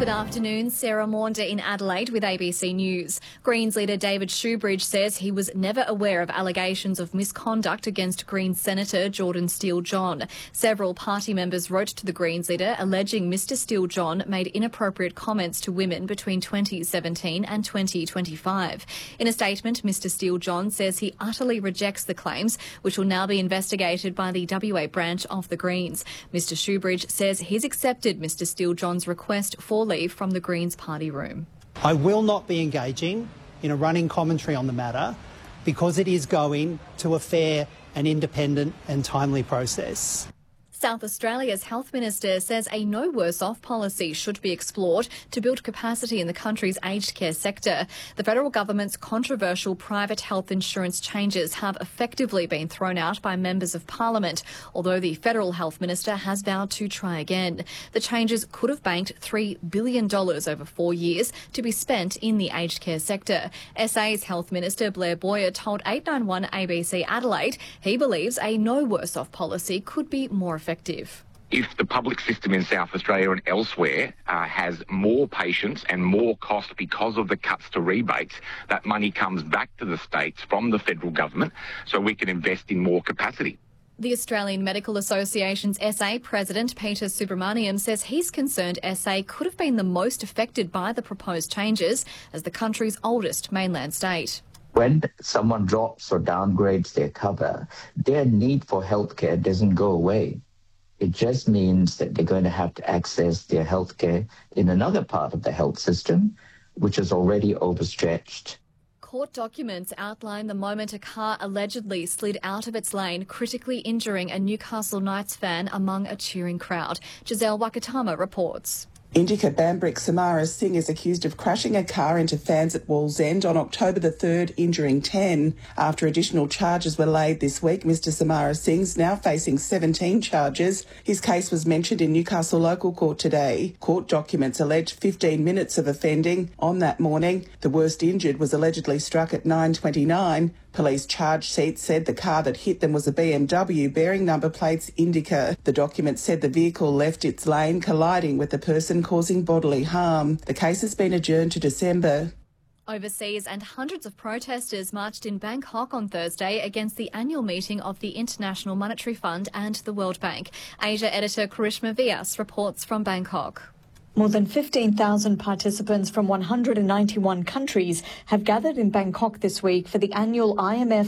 Good afternoon, Sarah Maunder in Adelaide with ABC News. Greens leader David Shoebridge says he was never aware of allegations of misconduct against Greens Senator Jordan Steele-John. Several party members wrote to the Greens leader alleging Mr Steele-John made inappropriate comments to women between 2017 and 2025. In a statement, Mr Steele-John says he utterly rejects the claims, which will now be investigated by the WA branch of the Greens. Mr Shoebridge says he's accepted Mr Steele-John's request for leave from the Greens party room. I will not be engaging in a running commentary on the matter because it is going to a fair and independent and timely process. South Australia's Health Minister says a no worse off policy should be explored to build capacity in the country's aged care sector. The federal government's controversial private health insurance changes have effectively been thrown out by members of parliament, although the federal health minister has vowed to try again. The changes could have banked $3 billion over 4 years to be spent in the aged care sector. SA's Health Minister Blair Boyer told 891 ABC Adelaide he believes a no worse off policy could be more effective. If the public system in South Australia and elsewhere has more patients and more cost because of the cuts to rebates, that money comes back to the states from the federal government so we can invest in more capacity. The Australian Medical Association's SA President Peter Subramaniam says he's concerned SA could have been the most affected by the proposed changes as the country's oldest mainland state. When someone drops or downgrades their cover, their need for healthcare doesn't go away. It just means that they're going to have to access their healthcare in another part of the health system, which is already overstretched. Court documents outline the moment a car allegedly slid out of its lane, critically injuring a Newcastle Knights fan among a cheering crowd. Giselle Wakatama reports. Indika Bambrick Samara Singh is accused of crashing a car into fans at Wallsend on October the 3rd, injuring 10. After additional charges were laid this week, Mr Samara Singh's now facing 17 charges. His case was mentioned in Newcastle Local Court today. Court documents allege 15 minutes of offending. On that morning, the worst injured was allegedly struck at 9:29. Police charge sheet said the car that hit them was a BMW bearing number plates Indica. The document said the vehicle left its lane, colliding with the person, causing bodily harm. The case has been adjourned to December. Overseas, and hundreds of protesters marched in Bangkok on Thursday against the annual meeting of the International Monetary Fund and the World Bank. Asia editor Karishma Vyas reports from Bangkok. More than 15,000 participants from 191 countries have gathered in Bangkok this week for the annual IMF